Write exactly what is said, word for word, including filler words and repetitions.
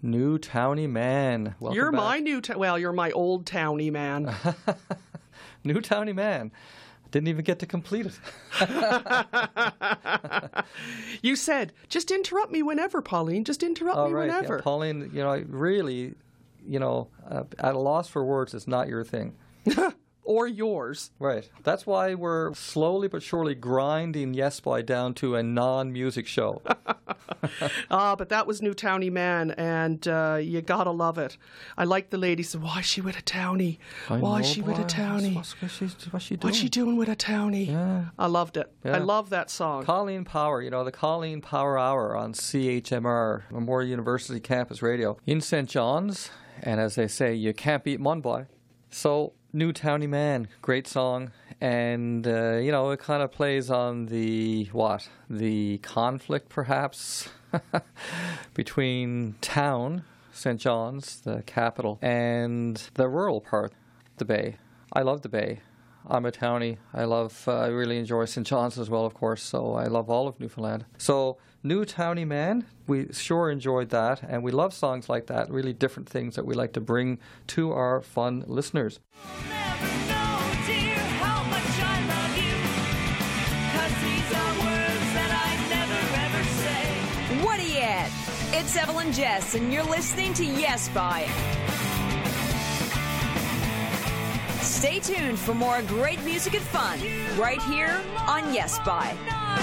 New Townie Man. Welcome You're back. my new, ta- well, you're my old townie man. New Townie Man. Didn't even get to complete it. You said, just interrupt me whenever, Pauline. Just interrupt Oh, me right. whenever. Yeah, Pauline, you know, really, you know, uh, at a loss for words is not your thing. Or yours. Right. That's why we're slowly but surely grinding Yes Boy down to a non-music show. Ah, but that was New Townie Man, and uh, you gotta love it. I like the lady said, why is she with a townie? I Why is know, she with a boy. townie? What's, what's, she, what's she doing? What's she doing with a townie? Yeah. I loved it. Yeah. I love that song. Colleen Power, you know, the Colleen Power Hour on C H M R, Memorial University Campus Radio in Saint John's. And as they say, you can't beat Monboy. So, New Townie Man, great song. And, uh, you know, it kind of plays on the, what? The conflict, perhaps, between town, Saint John's, the capital, and the rural part, the Bay. I love the Bay. I'm a townie. I love, uh, I really enjoy Saint John's as well, of course, so I love all of Newfoundland. So, New Townie Man, we sure enjoyed that, and we love songs like that, really different things that we like to bring to our fun listeners. You'll never know, dear, how much I love you, 'cause these are words that I never ever say. What are you at? It's Evelyn Jess, and you're listening to Yes By. Stay tuned for more great music and fun right here on Yes By.